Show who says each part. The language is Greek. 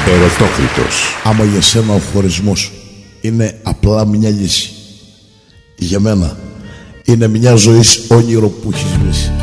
Speaker 1: Ερωτόκριτος.
Speaker 2: Άμα για σένα ο χωρισμός είναι απλά μια λύση, για μένα είναι μια ζωής όνειρο που έχεις βρει.